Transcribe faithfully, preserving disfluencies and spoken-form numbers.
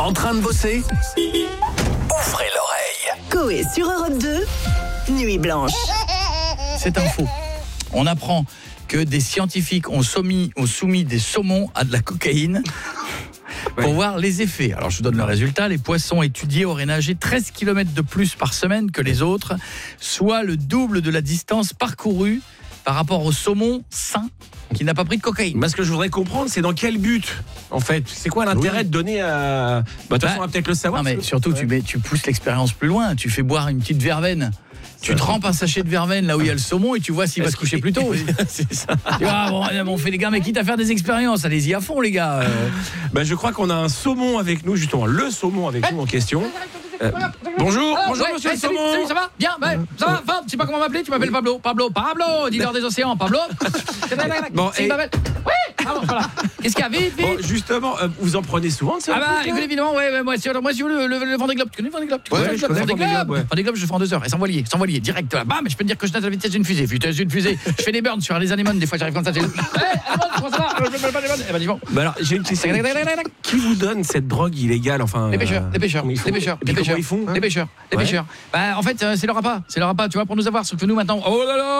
En train de bosser? Ouvrez l'oreille. Coé sur Europe deux, Nuit Blanche. C'est un faux. On apprend que des scientifiques ont soumis, ont soumis des saumons à de la cocaïne pour ouais. voir les effets. Alors je vous donne le résultat. Les poissons étudiés auraient nagé treize kilomètres de plus par semaine que les autres, soit le double de la distance parcourue par rapport au saumon sain qui n'a pas pris de cocaïne. Bah, ce que je voudrais comprendre, c'est dans quel but, en fait. C'est quoi l'intérêt oui. de donner à... Bah, de toute façon, on va peut-être le savoir. Non, mais surtout, ouais. tu, mets, tu pousses l'expérience plus loin. Tu fais boire une petite verveine. Tu trempes un sachet de verveine là où il y a le saumon et tu vois s'il va se coucher plus tôt. C'est ça. Ah, bon, on fait les gars, mais quitte à faire des expériences, allez-y à fond les gars. Euh... Bah, je crois qu'on a un saumon avec nous, justement, le saumon avec nous en question. Euh, bonjour, Alors, bonjour ouais, monsieur ouais, le salut, saumon. salut, ça va? Bien, ouais, ça va, va, tu sais pas comment m'appeler? Tu m'appelles Pablo, Pablo, Pablo, dealer des océans, Pablo. Bon, et... Oui, alors voilà. Qu'est-ce qu'il y a? Vite, vite. Bon, justement, euh, vous en prenez souvent de ça? Ah bah, écoute, évidemment, ouais, ouais, moi, si, moi, si vous le, le, le Vendée Globe, tu connais le Vendée Globe? Ouais, je connais le Vendée Globe. Ouais. Vendée Globe, je fais en deux heures, et sans voilier, sans voilier, direct là. Bam, je peux te dire que je nage à la vitesse d'une fusée, vitesse d'une fusée. Je fais des burns sur les anémones, des fois j'arrive comme ça. Hé, anémone, comment ça va? Je fais pas des burns. Eh ben, dis bon. Bah alors, j'ai une question. Qui vous donne cette drogue illégale, enfin? Les pêcheurs, les pêcheurs, les pêcheurs, les pêcheurs. Ils font les pêcheurs, les pêcheurs. Bah, en fait, c'est leur appât, c'est leur appât, tu vois, pour nous avoir. Sauf que nous maintenant, oh là là.